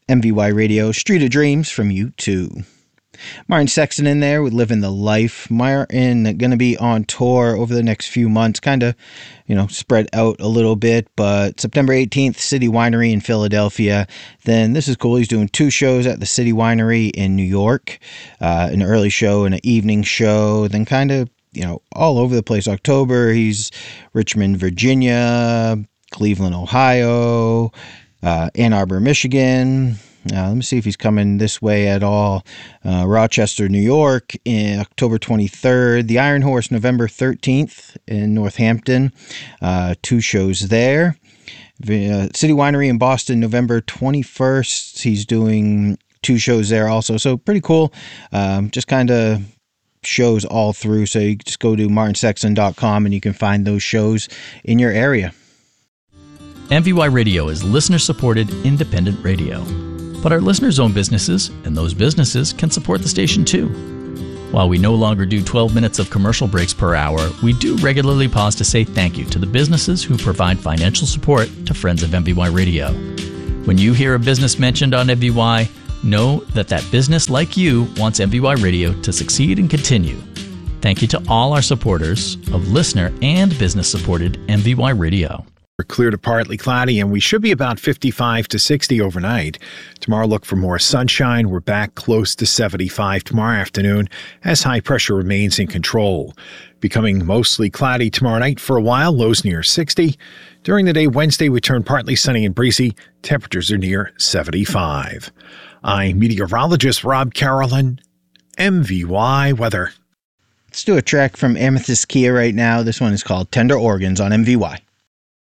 MVY Radio, Street of Dreams from U2. Martin Sexton in there with Living the Life. Martin going to be on tour over the next few months, kind of, spread out a little bit, but September 18th, City Winery in Philadelphia. Then this is cool. He's doing 2 shows at the City Winery in New York, an early show and an evening show. Then kind of, all over the place. October, he's Richmond, Virginia, Cleveland, Ohio, Ann Arbor, Michigan. Let me see if he's coming this way at all. Rochester, New York, in October 23rd. The Iron Horse, November 13th in Northampton. 2 shows there. City Winery in Boston, November 21st. He's doing 2 shows there also. So pretty cool. Just kind of shows all through. So you just go to martinsexton.com and you can find those shows in your area. MVY Radio is listener-supported independent radio. But our listeners own businesses, and those businesses can support the station too. While we no longer do 12 minutes of commercial breaks per hour, we do regularly pause to say thank you to the businesses who provide financial support to Friends of MVY Radio. When you hear a business mentioned on MVY, know that that business, like you, wants MVY Radio to succeed and continue. Thank you to all our supporters of listener and business-supported MVY Radio. We're clear to partly cloudy, and we should be about 55 to 60 overnight. Tomorrow, look for more sunshine. We're back close to 75 tomorrow afternoon as high pressure remains in control. Becoming mostly cloudy tomorrow night for a while, lows near 60. During the day Wednesday, we turn partly sunny and breezy. Temperatures are near 75. I'm meteorologist Rob Carolyn, MVY Weather. Let's do a track from Amethyst Kia right now. This one is called Tender Organs on MVY.